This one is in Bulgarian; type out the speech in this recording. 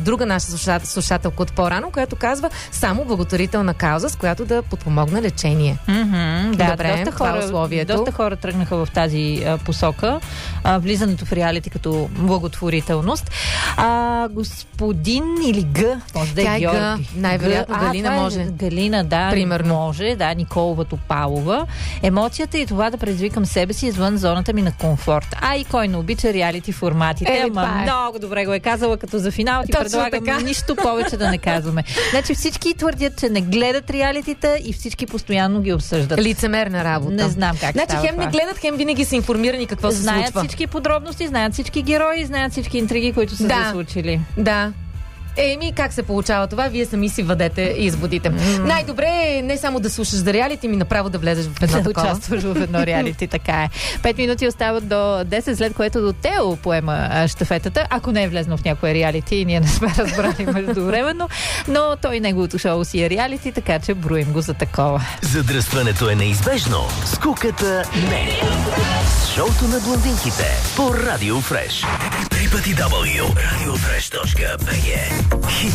друга наша слушателка от по-рано, която казва само благотворителна кауза, с която да подпомогна лечение. Добре, доста хора тръгнаха в тази посока. Влизането в реалити като благотворителност. Господин или Г, може да е Георги. Най-вероятно Галина може. Галина, да, примерно. Може, да, Николова Топалова. Емоцията и това да предизвикам себе си извън зоната ми на комфорт. И кой не обича реалити форматите? Много добре го е казала като за финал. Ти предлагам нищо повече да не казваме. Значи всички твърдят, че не гледат реалитита и всички постоянно ги обсъждат. Лицемерна работа. Не знам как става хем не гледат, хем винаги са информирани какво се случва. Знаят всички подробности, знаят всички герои, знаят всички интриги, които са се случили. Да. Как се получава това? Вие сами си въдете изводите. Най-добре е не само да слушаш за реалити, ми направо да влезеш в едно такова. Да участваш в едно реалити, така е. 5 минути остават до 10, след което до Тео поема щафетата, ако не е влезнал в някое реалити и ние не сме разбрали междувременно, но той неговото шоу си е реалити, така че броим го за такова. Задръстването е неизбежно, скуката не. Шоуто на блондинките по Радио Фреш. www.radiofresh.bg